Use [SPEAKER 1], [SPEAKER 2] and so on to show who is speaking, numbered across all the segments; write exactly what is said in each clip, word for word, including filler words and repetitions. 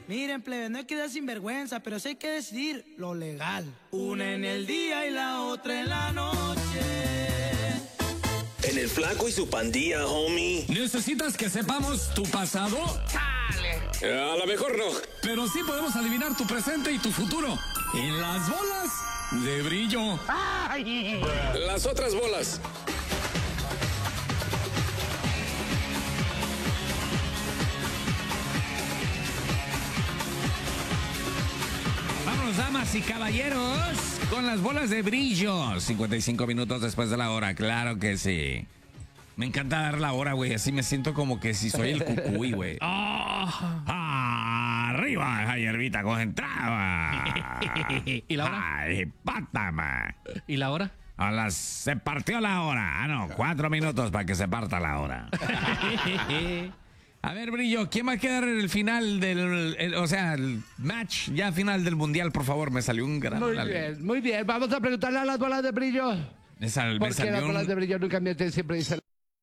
[SPEAKER 1] Miren, plebe, no hay que dar sinvergüenza, pero sí hay que decidir lo legal. Una en el día y la otra en la noche.
[SPEAKER 2] En el Flaco y su pandilla, homie.
[SPEAKER 3] ¿Necesitas que sepamos tu pasado?
[SPEAKER 2] ¡Chale! A lo mejor no.
[SPEAKER 3] Pero sí podemos adivinar tu presente y tu futuro. En las bolas de brillo.
[SPEAKER 2] ¡Ay! Las otras bolas.
[SPEAKER 4] Vámonos, damas y caballeros, con las bolas de brillo. cincuenta y cinco minutos después de la hora, claro que sí. Me encanta dar la hora, güey. Así me siento como que si soy el cucuy, güey. Oh, arriba, esa hierbita concentrada.
[SPEAKER 5] ¿Y la hora?
[SPEAKER 4] Ay, pátama.
[SPEAKER 5] ¿Y la hora?
[SPEAKER 4] A las, se partió la hora. Ah, no, cuatro minutos para que se parta la hora. A ver, Brillo, ¿quién va a quedar en el final del, el, o sea, el match ya final del mundial, por favor? Me salió un gran...
[SPEAKER 6] Muy bien, muy bien. Vamos a preguntarle a las bolas de brillo.
[SPEAKER 4] Me sal, me
[SPEAKER 6] Porque
[SPEAKER 4] salió
[SPEAKER 6] las bolas
[SPEAKER 4] un,
[SPEAKER 6] de brillo nunca mienten, siempre dicen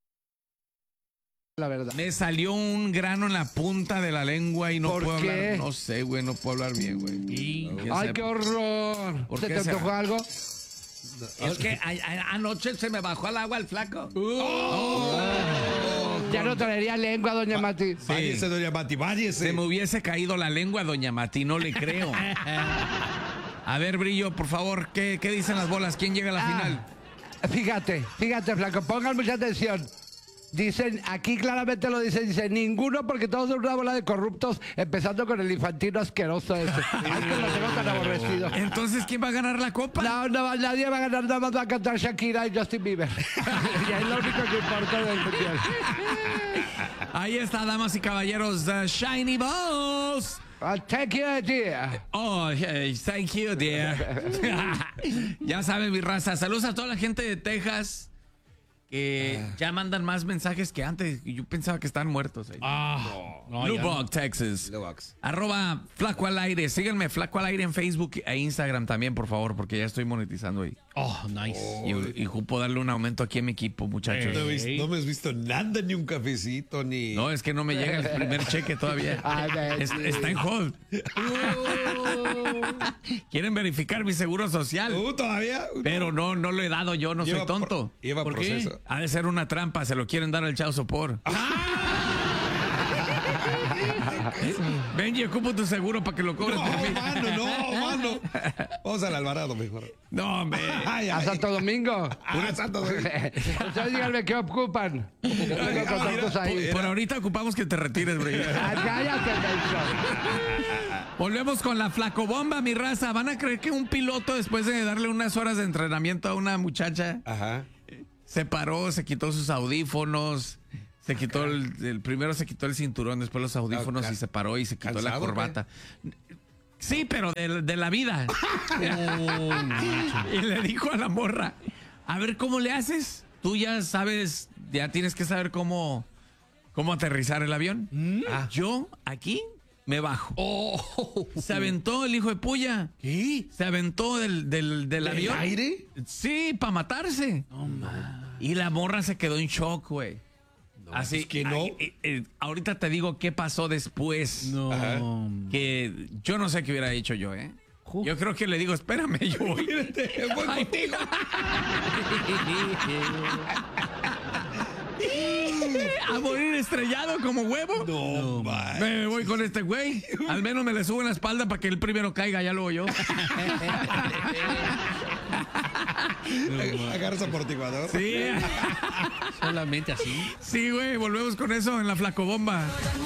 [SPEAKER 6] la verdad.
[SPEAKER 4] me salió un grano en la punta de la lengua y no
[SPEAKER 6] ¿Por
[SPEAKER 4] puedo
[SPEAKER 6] qué?
[SPEAKER 4] hablar. No sé, güey, no puedo hablar bien, güey.
[SPEAKER 5] Y...
[SPEAKER 6] ¡Ay, qué horror!
[SPEAKER 4] ¿Por
[SPEAKER 6] ¿Se
[SPEAKER 4] qué
[SPEAKER 6] te
[SPEAKER 4] será?
[SPEAKER 6] antojó algo?
[SPEAKER 4] Es que a, a, anoche se me bajó al agua el flaco.
[SPEAKER 6] Ya no traería lengua, doña Mati.
[SPEAKER 7] Váyese, doña Mati, váyese.
[SPEAKER 4] Se me hubiese caído la lengua, doña Mati, no le creo. A ver, Brillo, por favor, ¿qué, qué dicen las bolas? ¿Quién llega a la
[SPEAKER 6] Ah,
[SPEAKER 4] final?
[SPEAKER 6] Fíjate, fíjate, flaco, pongan mucha atención. Dicen, aquí claramente lo dicen, dice ninguno porque todos son una bola de corruptos, empezando con el infantino asqueroso ese. Ay, que lo tengo tan aborrecido.
[SPEAKER 4] Entonces, ¿quién va a ganar la copa?
[SPEAKER 6] No, no, nadie va a ganar, nada más va a cantar Shakira y Justin Bieber. Y es lo único que importa del mundial.
[SPEAKER 4] Ahí está, damas y caballeros, The Shiny Balls.
[SPEAKER 6] I'll take you, dear.
[SPEAKER 4] Oh, hey, thank you, dear. Ya saben, mi raza. Saludos a toda la gente de Texas que
[SPEAKER 7] Ah.
[SPEAKER 4] ya mandan más mensajes que antes. Yo pensaba que estaban muertos. ahí.
[SPEAKER 5] Ah, no, ya
[SPEAKER 4] Lubbock, Texas.
[SPEAKER 7] Lubbock.
[SPEAKER 4] Arroba Flaco al Aire. Síganme, Flaco al Aire en Facebook e Instagram también, por favor, porque ya estoy monetizando ahí.
[SPEAKER 5] Oh, nice.
[SPEAKER 4] Y, y ocupo darle un aumento aquí a mi equipo, muchachos.
[SPEAKER 7] No, he
[SPEAKER 5] Ey.
[SPEAKER 7] visto- no me has visto nada, ni un cafecito, ni...
[SPEAKER 4] No, es que no me llega el primer cheque todavía.
[SPEAKER 6] Ay,
[SPEAKER 4] Es-
[SPEAKER 6] sí.
[SPEAKER 4] está en hold. Quieren verificar mi seguro social.
[SPEAKER 7] Uh, ¿todavía?
[SPEAKER 4] Pero no, no lo he dado yo, no soy
[SPEAKER 7] Lleva
[SPEAKER 4] tonto.
[SPEAKER 7] pro- lleva
[SPEAKER 4] ¿Por qué?
[SPEAKER 7] proceso.
[SPEAKER 4] Ha de ser una trampa, se lo quieren dar al Chao Sopor. Benji, ocupo tu seguro para que lo cobres
[SPEAKER 7] No,
[SPEAKER 4] por mí.
[SPEAKER 7] mano, no, mano. Vamos al Alvarado mejor.
[SPEAKER 4] No, hombre.
[SPEAKER 7] Ay,
[SPEAKER 6] A
[SPEAKER 7] ay.
[SPEAKER 6] Santo Domingo.
[SPEAKER 7] Ah, Santo Domingo.
[SPEAKER 6] Ustedes díganme qué ocupan. Yo tengo contactos ahí.
[SPEAKER 4] Por ahorita ocupamos que te retires, bro.
[SPEAKER 6] Ah, cállate, menso.
[SPEAKER 4] Volvemos con la flacobomba, mi raza. ¿Van a creer que un piloto, después de darle unas horas de entrenamiento a una muchacha,
[SPEAKER 7] Ajá.
[SPEAKER 4] se paró, se quitó sus audífonos, se quitó el, el- primero se quitó el cinturón, después los audífonos
[SPEAKER 7] Ah,
[SPEAKER 4] y se paró y se quitó la
[SPEAKER 7] ¿cansado,
[SPEAKER 4] corbata? Sí, pero de, de la vida. Y le dijo a la morra, a ver cómo le haces. Tú ya sabes, ya tienes que saber cómo, cómo aterrizar el avión. Ah, yo aquí me bajo. Se aventó el hijo de puya.
[SPEAKER 7] ¿Qué?
[SPEAKER 4] Se aventó del, del, del
[SPEAKER 7] ¿Del
[SPEAKER 4] avión.
[SPEAKER 7] aire?
[SPEAKER 4] Sí, para matarse. Y la morra se quedó en shock, güey. Así
[SPEAKER 7] pues que no.
[SPEAKER 4] ay, eh, eh, ahorita te digo qué pasó después.
[SPEAKER 5] No.
[SPEAKER 7] Ajá.
[SPEAKER 4] Que yo no sé qué hubiera hecho yo, ¿eh? Yo creo que le digo, espérame, yo voy.
[SPEAKER 7] Voy
[SPEAKER 4] Ay,
[SPEAKER 7] contigo.
[SPEAKER 4] a morir estrellado como huevo.
[SPEAKER 7] No, man.
[SPEAKER 4] Me voy con este güey. Al menos me le subo en la espalda para que el primero caiga, ya luego yo.
[SPEAKER 7] Agarras amortiguador.
[SPEAKER 4] Sí,
[SPEAKER 5] Solamente así.
[SPEAKER 4] sí, güey. Volvemos con eso en la flacobomba.